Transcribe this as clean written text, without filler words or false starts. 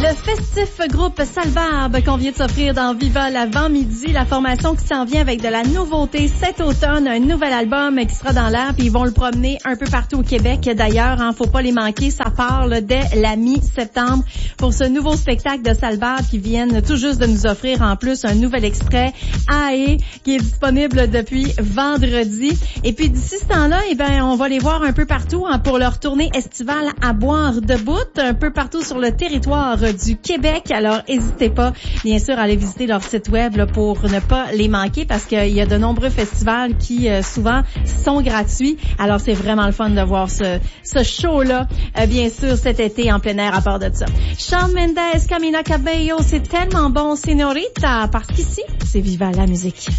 Le festif groupe Salbarbe qu'on vient de s'offrir dans Viva l'avant-midi, la formation qui s'en vient avec de la nouveauté cet automne, un nouvel album qui sera dans l'air, puis ils vont le promener un peu partout au Québec. D'ailleurs, faut pas les manquer, ça part dès la mi-septembre pour ce nouveau spectacle de Salbarbe qui viennent tout juste de nous offrir en plus un nouvel extrait, AE, qui est disponible depuis vendredi. Et puis d'ici ce temps-là, on va les voir un peu partout pour leur tournée estivale à boire debout, un peu partout sur le territoire du Québec. Alors, n'hésitez pas, bien sûr, à aller visiter leur site web pour ne pas les manquer parce qu'il y a de nombreux festivals qui, souvent, sont gratuits. Alors, c'est vraiment le fun de voir ce show-là, bien sûr, cet été en plein air à part de ça. Shawn Mendes, Camila Cabello, c'est tellement bon, Señorita, parce qu'ici, c'est Viva la musique.